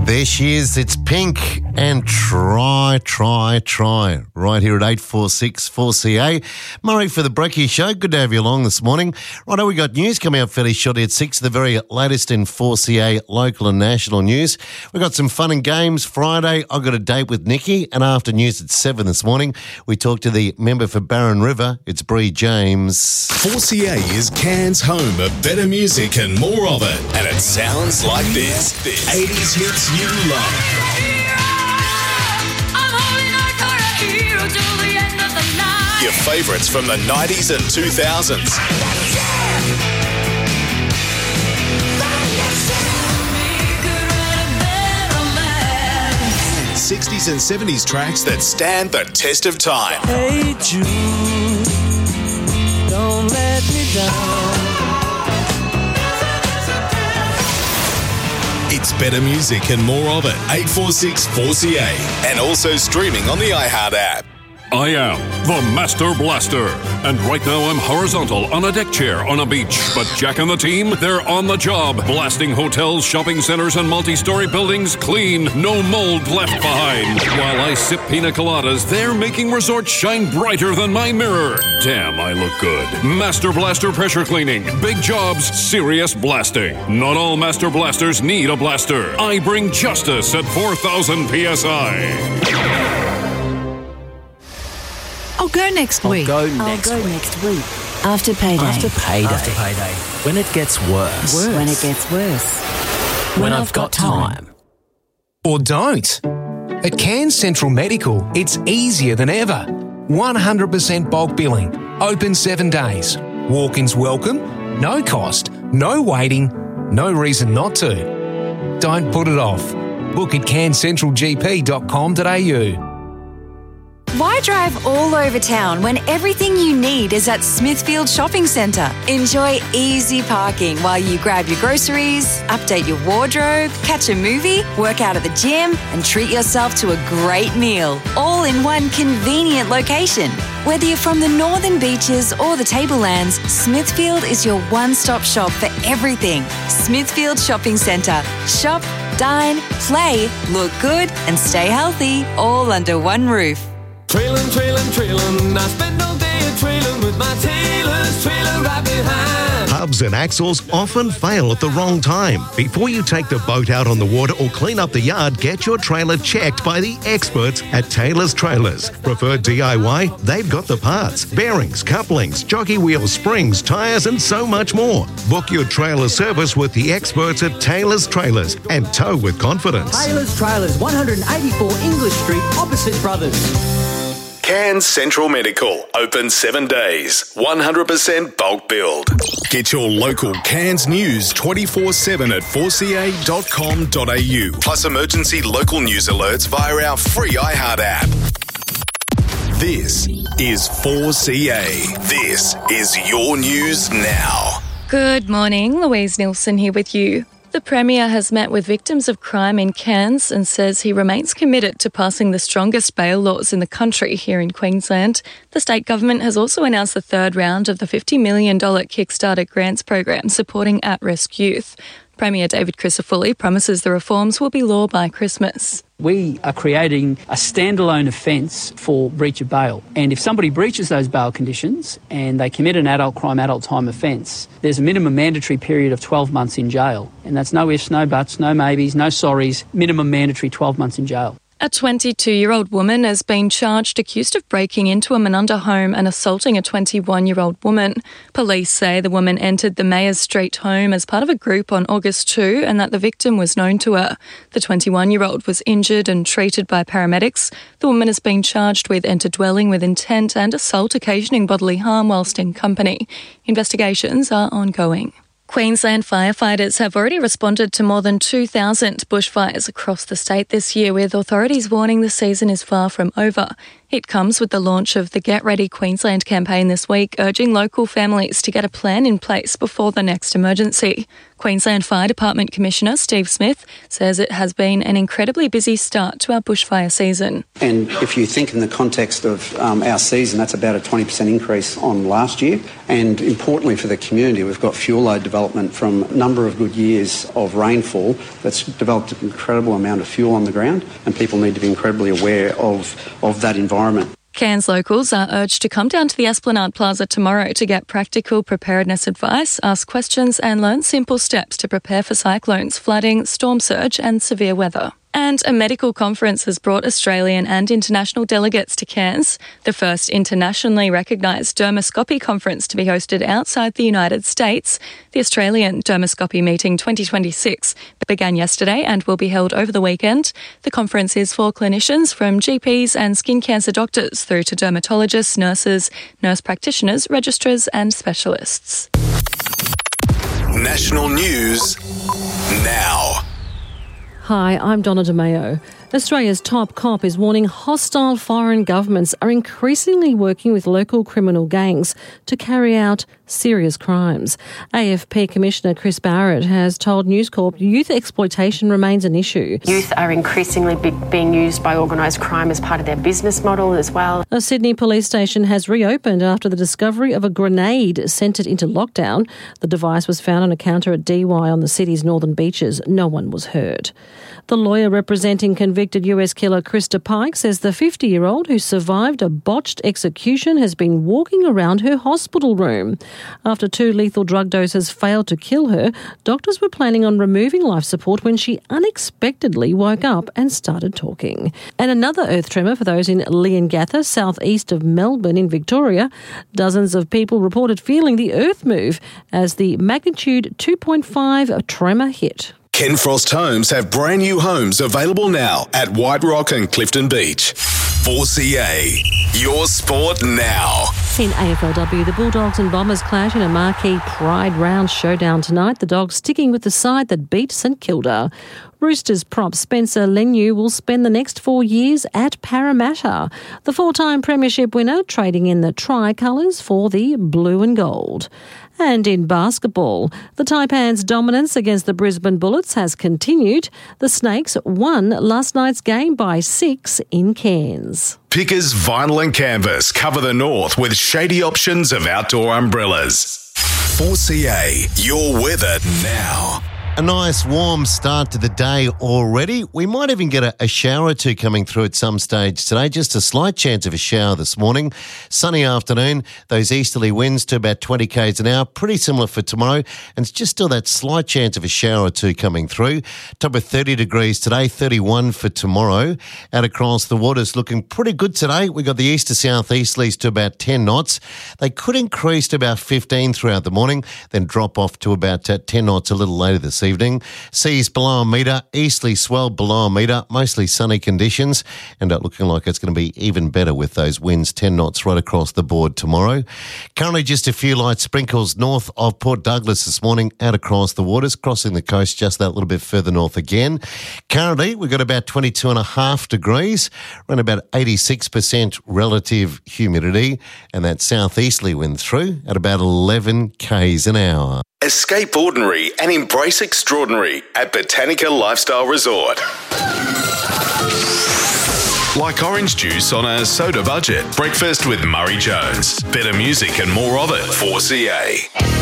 There she is. It's Pink and Try. Right here at 846 4CA. Murray for the Brekkie Show. Good to have you along this morning. Righto, we got news coming up fairly shortly at 6, the very latest in 4CA local and national news. We've got some fun and games. Friday, I've got a date with Nikki, and after news at 7 this morning, we talk to the member for Barron River. It's Bree James. 4CA is Cairns' home of better music and more of it. And it sounds like this. 80s hits you love. Your favourites from the 90s and 2000s. 60s and 70s tracks that stand the test of time. Hey Jude, don't let me down. It's better music and more of it. 846 4CA. And also streaming on the iHeart app. I am the Master Blaster, and right now I'm horizontal on a deck chair on a beach. But Jack and the team, they're on the job, blasting hotels, shopping centres and multi-story buildings clean, no mold left behind. While I sip pina coladas, they're making resorts shine brighter than my mirror. Damn, I look good. Master Blaster pressure cleaning, big jobs, serious blasting. Not all Master Blasters need a blaster. I bring justice at 4,000 PSI. I'll go next week. I'll go next week. After payday. After payday. When it gets worse. When it gets worse. When I've got time. Or don't. At Cairns Central Medical, it's easier than ever. 100% bulk billing. Open 7 days. Walk-ins welcome. No cost. No waiting. No reason not to. Don't put it off. Book at cairnscentralgp.com.au. Why drive all over town when everything you need is at Smithfield Shopping Centre? Enjoy easy parking while you grab your groceries, update your wardrobe, catch a movie, work out at the gym, and treat yourself to a great meal, all in one convenient location. Whether you're from the Northern Beaches or the Tablelands, Smithfield is your one-stop shop for everything. Smithfield Shopping Centre. Shop, dine, play, look good, and stay healthy, all under one roof. Trailin', I spend all day a-trailin' with my Taylor's trailer right behind. Hubs and axles often fail at the wrong time. Before you take the boat out on the water or clean up the yard, get your trailer checked by the experts at Taylor's Trailers. Preferred DIY? They've got the parts, bearings, couplings, jockey wheels, springs, tyres and so much more. Book your trailer service with the experts at Taylor's Trailers and tow with confidence. Taylor's Trailers, 184 English Street, opposite Brothers. Cairns Central Medical, open 7 days, 100% bulk build. Get your local Cairns news 24/7 at 4ca.com.au. Plus emergency local news alerts via our free iHeart app. This is 4CA. This is your news now. Good morning, Louise Nielsen here with you. The Premier has met with victims of crime in Cairns and says he remains committed to passing the strongest bail laws in the country here in Queensland. The state government has also announced the third round of the $50 million Kickstarter grants program supporting at-risk youth. Premier David Crisafulli promises the reforms will be law by Christmas. We are creating a standalone offence for breach of bail. And if somebody breaches those bail conditions and they commit an adult crime, adult time offence, there's a minimum mandatory period of 12 months in jail. And that's no ifs, no buts, no maybes, no sorries, minimum mandatory 12 months in jail. A 22-year-old woman has been charged accused of breaking into a Menunda home and assaulting a 21-year-old woman. Police say the woman entered the Mayors Street home as part of a group on August 2 and that the victim was known to her. The 21-year-old was injured and treated by paramedics. The woman has been charged with interdwelling with intent and assault occasioning bodily harm whilst in company. Investigations are ongoing. Queensland firefighters have already responded to more than 2,000 bushfires across the state this year, with authorities warning the season is far from over. It comes with the launch of the Get Ready Queensland campaign this week, urging local families to get a plan in place before the next emergency. Queensland Fire Department Commissioner Steve Smith says it has been an incredibly busy start to our bushfire season. And if you think in the context of our season, that's about a 20% increase on last year. And importantly for the community, we've got fuel load development from a number of good years of rainfall that's developed an incredible amount of fuel on the ground, and people need to be incredibly aware of that environment. Cairns locals are urged to come down to the Esplanade Plaza tomorrow to get practical preparedness advice, ask questions and learn simple steps to prepare for cyclones, flooding, storm surge and severe weather. And a medical conference has brought Australian and international delegates to Cairns, the first internationally recognised dermoscopy conference to be hosted outside the United States. The Australian Dermoscopy Meeting 2026 began yesterday and will be held over the weekend. The conference is for clinicians from GPs and skin cancer doctors through to dermatologists, nurses, nurse practitioners, registrars and specialists. National news now. Hi, I'm Donna DeMeo. Australia's top cop is warning hostile foreign governments are increasingly working with local criminal gangs to carry out serious crimes. AFP Commissioner Chris Barrett has told News Corp youth exploitation remains an issue. Youth are increasingly being used by organised crime as part of their business model as well. A Sydney police station has reopened after the discovery of a grenade sent it into lockdown. The device was found on a counter at DY on the city's northern beaches. No one was hurt. The lawyer representing convicted US killer Krista Pike says the 50-year-old who survived a botched execution has been walking around her hospital room. After 2 lethal drug doses failed to kill her, doctors were planning on removing life support when she unexpectedly woke up and started talking. And another earth tremor for those in Leongatha, southeast of Melbourne in Victoria. Dozens of people reported feeling the earth move as the magnitude 2.5 tremor hit. Ken Frost Homes have brand new homes available now at White Rock and Clifton Beach. 4CA, your sport now. In AFLW, the Bulldogs and Bombers clash in a marquee Pride Round showdown tonight. The Dogs sticking with the side that beat St Kilda. Roosters prop Spencer Leniu will spend the next 4 years at Parramatta. The 4-time premiership winner trading in the tricolours for the blue and gold. And in basketball, the Taipans' dominance against the Brisbane Bullets has continued. The Snakes won last night's game by 6 in Cairns. Pickers Vinyl and Canvas cover the north with shady options of outdoor umbrellas. 4CA, your weather now. A nice warm start to the day already. We might even get a shower or two coming through at some stage today. Just a slight chance of a shower this morning. Sunny afternoon. Those easterly winds to about 20 k's an hour. Pretty similar for tomorrow. And it's just still that slight chance of a shower or two coming through. Top of 30 degrees today, 31 for tomorrow. Out across the waters looking pretty good today. We got the east to southeasterlies to about 10 knots. They could increase to about 15 throughout the morning, then drop off to about 10 knots a little later this evening. Seas below a metre, easterly swell below a metre, mostly sunny conditions, and looking like it's going to be even better with those winds 10 knots right across the board tomorrow. Currently just a few light sprinkles north of Port Douglas this morning, out across the waters, crossing the coast just that little bit further north again. Currently we've got about 22.5 degrees, around about 86% relative humidity, and that southeasterly wind through at about 11 k's an hour. Escape ordinary and embrace extraordinary at Botanica Lifestyle Resort. Like orange juice on a soda budget. Breakfast with Murray Jones. Better music and more of it. 4CA.